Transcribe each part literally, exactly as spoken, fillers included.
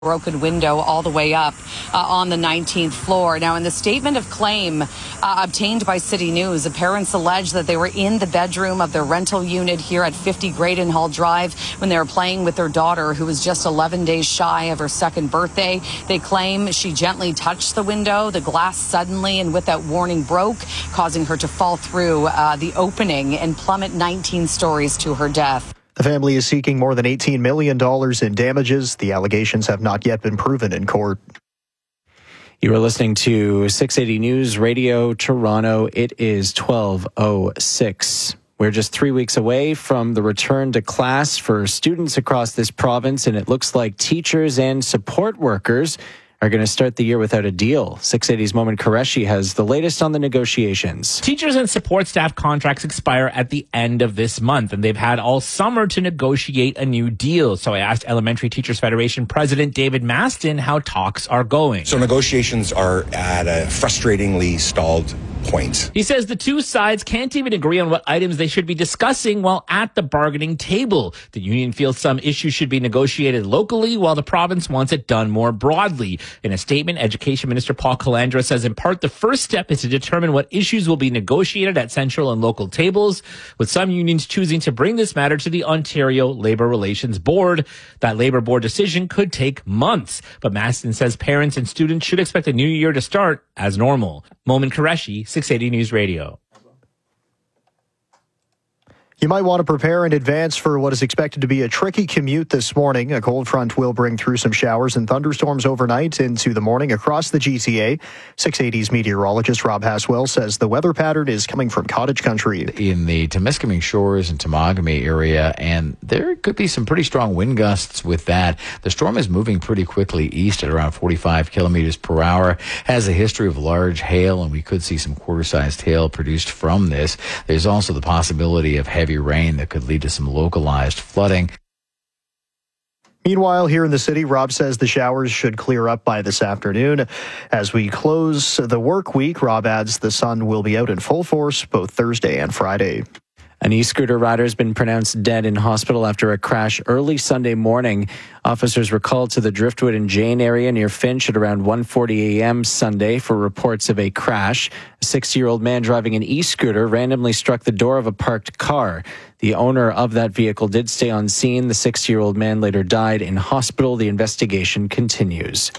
broken window all the way up uh, on the nineteenth floor. Now, in the statement of claim uh, obtained by City News, the parents allege that they were in the bedroom of their rental unit here at fifty Graydon Hall Drive when they were playing with their daughter, who was just eleven days shy of her second birthday. They claim she gently touched the window. The glass suddenly and without warning broke, causing her to fall through uh, the opening and plummet nineteen stories to her death. The family is seeking more than eighteen million dollars in damages. The allegations have not yet been proven in court. You are listening to six eighty News Radio Toronto. It is twelve oh six. We're just three weeks away from the return to class for students across this province, and it looks like teachers and support workers are going to start the year without a deal. six eighty's Momin Qureshi has the latest on the negotiations. Teachers and support staff contracts expire at the end of this month, and they've had all summer to negotiate a new deal. So I asked Elementary Teachers Federation President David Maston how talks are going. So negotiations are at a frustratingly stalled point. He says the two sides can't even agree on what items they should be discussing while at the bargaining table. The union feels some issues should be negotiated locally, while the province wants it done more broadly. In a statement, Education Minister Paul Calandra says in part the first step is to determine what issues will be negotiated at central and local tables, with some unions choosing to bring this matter to the Ontario Labour Relations Board. That Labour Board decision could take months, but Maston says parents and students should expect the new year to start as normal. Momin Qureshi, six eighty News Radio. You might want to prepare in advance for what is expected to be a tricky commute this morning. A cold front will bring through some showers and thunderstorms overnight into the morning across the G T A. six eighty's meteorologist Rob Haswell says the weather pattern is coming from cottage country. In the Temiskaming Shores and Temagami area, and there could be some pretty strong wind gusts with that. The storm is moving pretty quickly east at around forty-five kilometers per hour, has a history of large hail, and we could see some quarter-sized hail produced from this. There's also the possibility of heavy rain that could lead to some localized flooding. Meanwhile, here in the city, Rob says the showers should clear up by this afternoon. As we close the work week, Rob adds the sun will be out in full force both Thursday and Friday. An e-scooter rider has been pronounced dead in hospital after a crash early Sunday morning. Officers were called to the Driftwood and Jane area near Finch at around one forty a.m. Sunday for reports of a crash. A sixty-year-old man driving an e-scooter randomly struck the door of a parked car. The owner of that vehicle did stay on scene. The sixty-year-old man later died in hospital. The investigation continues.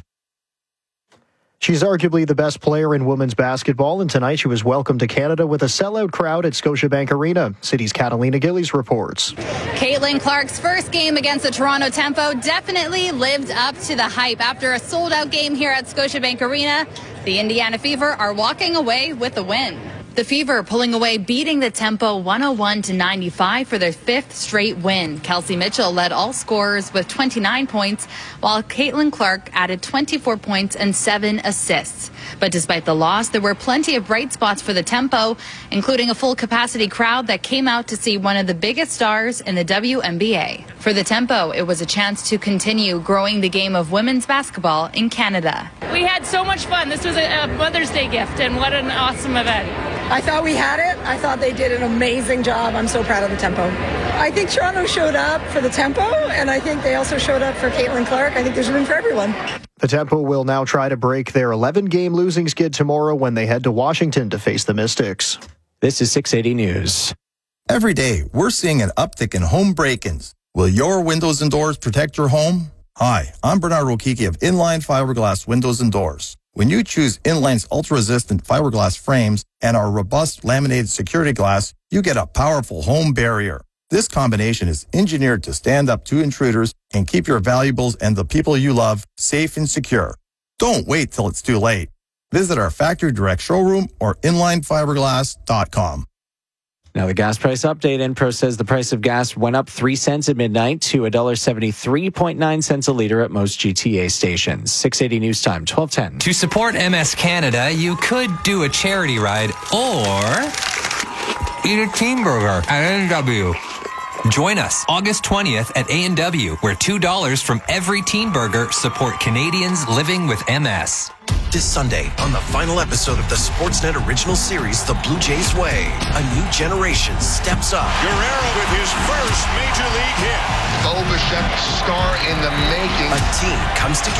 She's arguably the best player in women's basketball, and tonight she was welcomed to Canada with a sellout crowd at Scotiabank Arena. City's Catalina Gillies reports. Caitlin Clark's first game against the Toronto Tempo definitely lived up to the hype. After a sold-out game here at Scotiabank Arena, the Indiana Fever are walking away with the win. The Fever pulling away, beating the Tempo one oh one to ninety-five for their fifth straight win. Kelsey Mitchell led all scorers with twenty-nine points, while Caitlin Clark added twenty-four points and seven assists. But despite the loss, there were plenty of bright spots for the Tempo, including a full capacity crowd that came out to see one of the biggest stars in the W N B A. For the Tempo, it was a chance to continue growing the game of women's basketball in Canada. We had so much fun. This was a, a Mother's Day gift, and what an awesome event. I thought we had it. I thought they did an amazing job. I'm so proud of the Tempo. I think Toronto showed up for the Tempo, and I think they also showed up for Caitlin Clark. I think there's room for everyone. The Tempo will now try to break their eleven-game losing skid tomorrow when they head to Washington to face the Mystics. This is six eighty News. Every day, we're seeing an uptick in home break-ins. Will your windows and doors protect your home? Hi, I'm Bernard Rokiki of Inline Fiberglass Windows and Doors. When you choose Inline's ultra-resistant fiberglass frames and our robust laminated security glass, you get a powerful home barrier. This combination is engineered to stand up to intruders and keep your valuables and the people you love safe and secure. Don't wait till it's too late. Visit our factory direct showroom or inline fiberglass dot com. Now the gas price update. Enpro says the price of gas went up three cents at midnight to one dollar seventy-three point nine cents a litre at most G T A stations. six eighty News Time, twelve ten. To support M S Canada, you could do a charity ride or eat a teen burger at A and W. Join us August twentieth at A and W, where two dollars from every teen burger support Canadians living with M S. This Sunday on the final episode of the Sportsnet original series, The Blue Jays Way, a new generation steps up. Guerrero with his first major league hit. Bo Bichette, star in the making. A team comes together